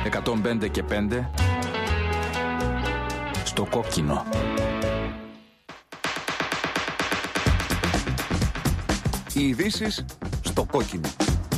105 και 5 στο κόκκινο. Οι ειδήσεις στο κόκκινο.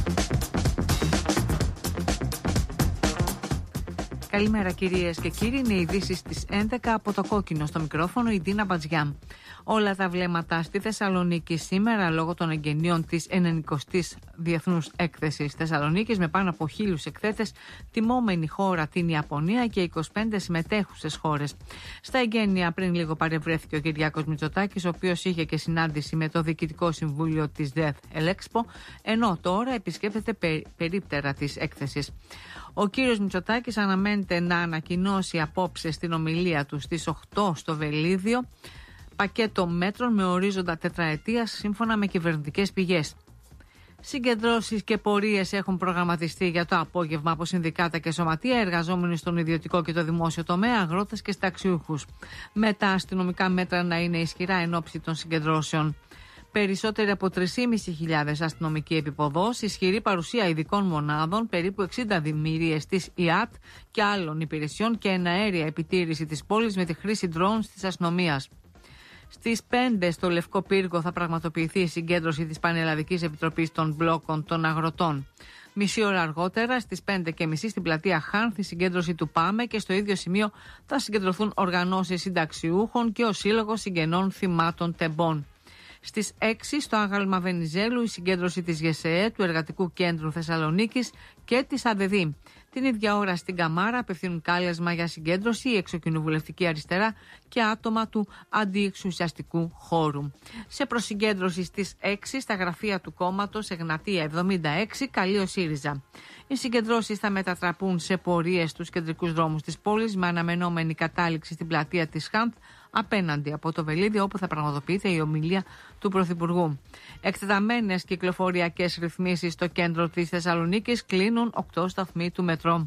Καλημέρα κυρίες και κύριοι, είναι οι ειδήσεις της 11 από το κόκκινο. Στο μικρόφωνο η Ντίνα Μπατζιά. Όλα τα βλέμματα στη Θεσσαλονίκη σήμερα λόγω των εγγενείων της 90ης Διεθνούς Έκθεσης Θεσσαλονίκης με πάνω από 1.000 εκθέτες, τιμόμενη χώρα την Ιαπωνία και 25 συμμετέχουσες χώρες. Στα εγγένεια πριν λίγο παρευρέθηκε ο Κυριάκος Μητσοτάκης, ο οποίος είχε και συνάντηση με το Διοικητικό Συμβούλιο της ΔΕΘ Ελέξπο, ενώ τώρα επισκέπτεται περίπτερα της έκθεσης. Ο κύριος Μητσοτάκης αναμένεται να ανακοινώσει απόψε στην ομιλία του στις 8 στο Βελίδιο πακέτο μέτρων με ορίζοντα τετραετίας σύμφωνα με κυβερνητικές πηγές. Συγκεντρώσεις και πορείες έχουν προγραμματιστεί για το απόγευμα από συνδικάτα και σωματεία, εργαζόμενοι στον ιδιωτικό και το δημόσιο τομέα, αγρότες και συνταξιούχους. Με τα αστυνομικά μέτρα να είναι ισχυρά εν ώψη των συγκεντρώσεων. Περισσότεροι από 3.500 αστυνομικοί επιποδός, ισχυρή παρουσία ειδικών μονάδων, περίπου 60 δημιουργίες της ΙΑΤ και άλλων υπηρεσιών και εναέρια επιτήρηση της πόλης με τη χρήση drones της αστυνομίας. Στις 5 στο Λευκό Πύργο θα πραγματοποιηθεί η συγκέντρωση της Πανελλαδικής Επιτροπής των Μπλόκων των Αγροτών. Μισή ώρα αργότερα, στις 5:30 στην πλατεία Χάνθ, η συγκέντρωση του ΠΑΜΕ και στο ίδιο σημείο θα συγκεντρωθούν οργανώσεις συνταξιούχων και ο Σύλλογος Συγγενών Θυμάτων Τεμπών. Στις 6 στο Άγαλμα Βενιζέλου η συγκέντρωση της ΓΕΣΕΕ, του Εργατικού Κέντρου Θεσσαλονίκης και της ΑΔΕΔΗ. Την ίδια ώρα στην Καμάρα απευθύνουν κάλεσμα για συγκέντρωση η Εξοκοινοβουλευτική Αριστερά και άτομα του αντιεξουσιαστικού χώρου. Σε προσυγκέντρωση στις 6 στα γραφεία του κόμματος Εγνατία 76 καλεί ο ΣΥΡΙΖΑ. Οι συγκεντρώσεις θα μετατραπούν σε πορείες στους κεντρικούς δρόμους της πόλης με αναμενόμενη κατάληξη στην πλατεία της Χάνθ απέναντι από το Βελίδιο, όπου θα πραγματοποιείται η ομιλία του Πρωθυπουργού. Εκτεταμένες κυκλοφοριακές ρυθμίσεις στο κέντρο της Θεσσαλονίκης, κλείνουν 8 σταθμοί του μετρό.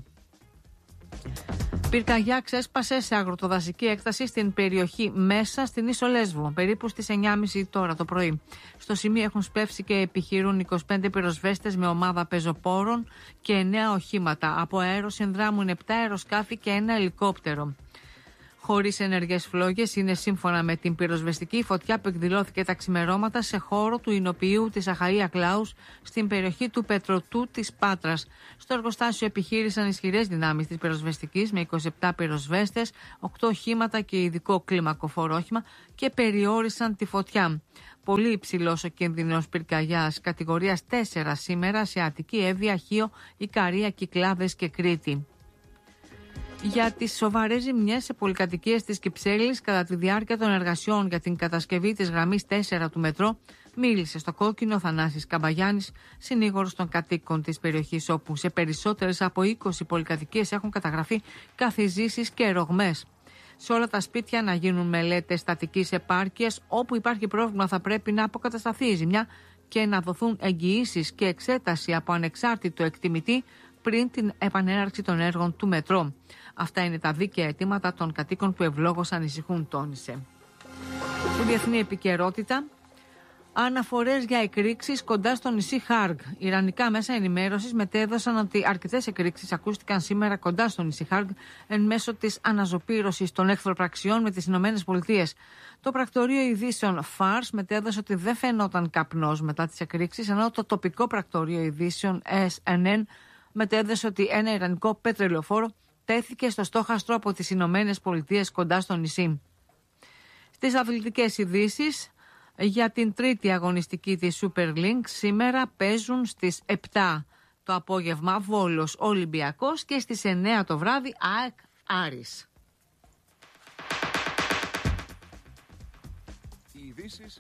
Πυρκαγιά ξέσπασε σε αγροτοδασική έκταση στην περιοχή μέσα στην Ίσο Λέσβο, περίπου στις 9:30 τώρα το πρωί. Στο σημείο έχουν σπεύσει και επιχειρούν 25 πυροσβέστες με ομάδα πεζοπόρων και 9 οχήματα. Από αέρο συνδράμουν 7 αεροσκάφη και 1 ελικόπτερο. Χωρίς ενεργές φλόγες, είναι σύμφωνα με την πυροσβεστική φωτιά που εκδηλώθηκε τα ξημερώματα σε χώρο του Ινοποιείου της Αχαΐα Κλάους στην περιοχή του Πετροτού της Πάτρας. Στο εργοστάσιο επιχείρησαν ισχυρές δυνάμεις της πυροσβεστικής με 27 πυροσβέστες, 8 οχήματα και ειδικό κλιμακοφόρο όχημα και περιόρισαν τη φωτιά. Πολύ υψηλός ο κίνδυνος πυρκαγιάς κατηγορίας 4 σήμερα σε Αττική, Εύβοια, Χίο, Ικαρία, Κυκλάδες και Κρήτη. Για τις σοβαρές ζημιές σε πολυκατοικίες της Κυψέλης κατά τη διάρκεια των εργασιών για την κατασκευή της γραμμής 4 του μετρό, μίλησε στο κόκκινο Θανάσης Καμπαγιάννης, συνήγορος των κατοίκων της περιοχής, όπου σε περισσότερες από 20 πολυκατοικίες έχουν καταγραφεί καθιζήσεις και ρογμές. Σε όλα τα σπίτια να γίνουν μελέτες στατικής επάρκειας, όπου υπάρχει πρόβλημα θα πρέπει να αποκατασταθεί η ζημιά και να δοθούν εγγυήσεις και εξέταση από ανεξάρτητο εκτιμητή πριν την επανέναρξη των έργων του μετρό. Αυτά είναι τα δίκαια αιτήματα των κατοίκων που ευλόγως ανησυχούν, τόνισε. Στη διεθνή επικαιρότητα, αναφορές για εκρήξεις κοντά στο νησί Χάργκ. Ιρανικά μέσα ενημέρωσης μετέδωσαν ότι αρκετές εκρήξεις ακούστηκαν σήμερα κοντά στο νησί Χάργκ εν μέσω της αναζωπήρωσης των εχθροπραξιών με τις ΗΠΑ. Το πρακτορείο ειδήσεων Fars μετέδωσε ότι δεν φαινόταν καπνός μετά τις εκρήξεις, ενώ το τοπικό πρακτορείο ειδήσεων SNN μετέδωσε ότι ένα ιρανικό πετρελαιοφόρο τέθηκε στο στόχαστρο από τις ΗΠΑ κοντά στο νησί. Στις αθλητικές ειδήσεις, για την τρίτη αγωνιστική της Super League σήμερα παίζουν στις 7 το απόγευμα Βόλος Ολυμπιακός και στις 9 το βράδυ ΑΕΚ Άρης. Οι ειδήσεις.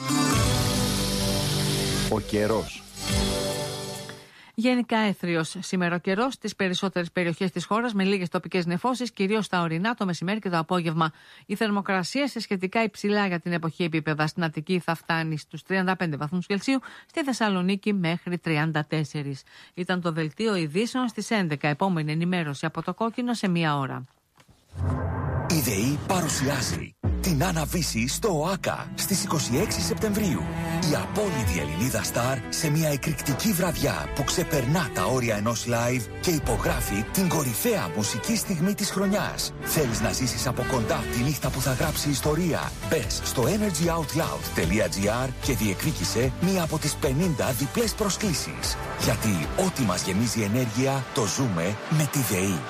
Ο καιρός. Γενικά έθριος σήμερα ο καιρός στις περισσότερες περιοχές της χώρας με λίγες τοπικές νεφώσεις, κυρίως στα ορεινά το μεσημέρι και το απόγευμα. Η θερμοκρασία σε σχετικά υψηλά για την εποχή επίπεδα. Στην Αττική θα φτάνει στους 35 βαθμούς Κελσίου, στη Θεσσαλονίκη μέχρι 34. Ήταν το δελτίο ειδήσεων στις 11. Επόμενη ενημέρωση από το κόκκινο σε 1 ώρα. ΔΕΗ παρουσιάζει την Άννα Βύση στο ΟΑΚΑ στις 26 Σεπτεμβρίου. Η απόλυτη Ελληνίδα στάρ σε μια εκρηκτική βραδιά που ξεπερνά τα όρια ενός live και υπογράφει την κορυφαία μουσική στιγμή της χρονιάς. Θέλεις να ζήσεις από κοντά τη νύχτα που θα γράψει ιστορία? Μπες στο energyoutloud.gr και διεκδίκησε μία από τις 50 διπλές προσκλήσεις. Γιατί ό,τι μας γεμίζει ενέργεια το ζούμε με τη ΔΕΗ.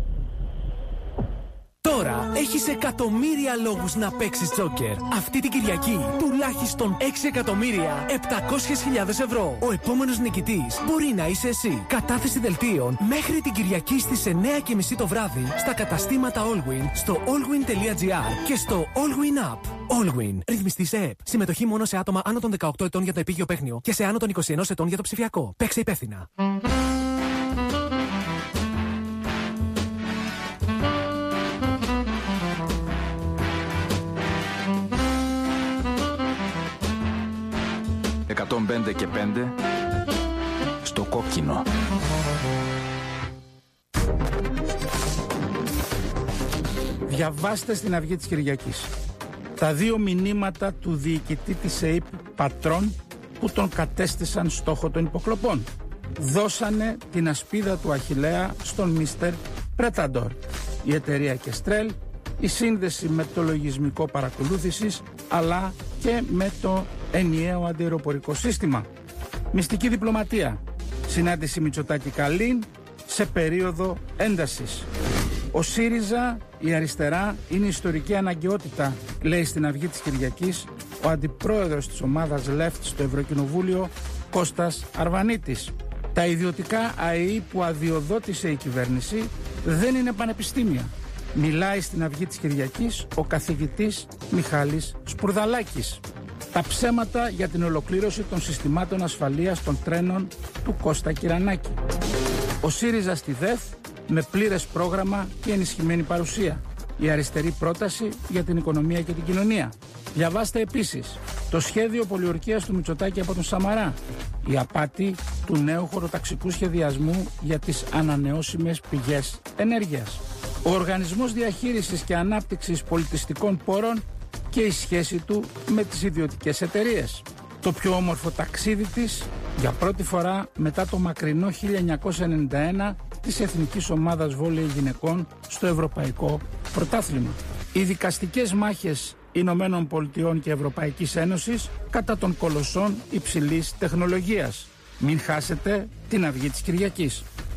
Τώρα έχεις εκατομμύρια λόγους να παίξεις τζόκερ. Αυτή την Κυριακή τουλάχιστον 6.700.000 ευρώ. Ο επόμενος νικητής μπορεί να είσαι εσύ. Κατάθεση δελτίων μέχρι την Κυριακή στις 9:30 το βράδυ στα καταστήματα Allwin, στο allwin.gr και στο Allwin App. Allwin. Ρυθμιστή σε ΕΠ. Συμμετοχή μόνο σε άτομα άνω των 18 ετών για το επίγειο παίχνιο και σε άνω των 21 ετών για το ψηφιακό. Παίξε υπεύθυνα. «105 και 5 στο κόκκινο». Διαβάστε στην Αυγή της Κυριακής τα 2 μηνύματα του διοικητή της ΕΥΠ Πατρών που τον κατέστησαν στόχο των υποκλοπών. Δώσανε την ασπίδα του Αχιλλέα στον Μίστερ Πρέταντορ. Η εταιρεία Κεστρέλ, η σύνδεση με το λογισμικό παρακολούθησης αλλά και με το ενιαίο αντιαεροπορικό σύστημα. Μυστική διπλωματία. Συνάντηση Μητσοτάκη-Καλίν σε περίοδο έντασης. Ο ΣΥΡΙΖΑ, η αριστερά, είναι ιστορική αναγκαιότητα, λέει στην Αυγή της Κυριακής ο αντιπρόεδρος της ομάδας Left στο Ευρωκοινοβούλιο, Κώστας Αρβανίτης. Τα ιδιωτικά ΑΕΗ που αδειοδότησε η κυβέρνηση δεν είναι πανεπιστήμια. Μιλάει στην Αυγή της Κυριακής ο καθηγητής Μιχάλης Σπουρδαλάκης. Τα ψέματα για την ολοκλήρωση των συστημάτων ασφαλείας των τρένων του Κώστα Κυρανάκη. Ο ΣΥΡΙΖΑ στη ΔΕΘ με πλήρες πρόγραμμα και ενισχυμένη παρουσία. Η αριστερή πρόταση για την οικονομία και την κοινωνία. Διαβάστε επίσης το σχέδιο πολιορκίας του Μητσοτάκη από τον Σαμαρά. Η απάτη του νέου χωροταξικού σχεδιασμού για τις ανανεώσιμες πηγές ενέργειας. Ο Οργανισμός Διαχείρισης και Ανάπτυξης Πολιτιστικών Πόρων και η σχέση του με τις ιδιωτικές εταιρείες. Το πιο όμορφο ταξίδι της, για πρώτη φορά μετά το μακρινό 1991, της Εθνικής Ομάδας Βόλεϊ Γυναικών στο Ευρωπαϊκό Πρωτάθλημα. Οι δικαστικές μάχες Ηνωμένων Πολιτειών και Ευρωπαϊκής Ένωσης κατά των κολοσσών υψηλής τεχνολογίας. Μην χάσετε την Αυγή της Κυριακής.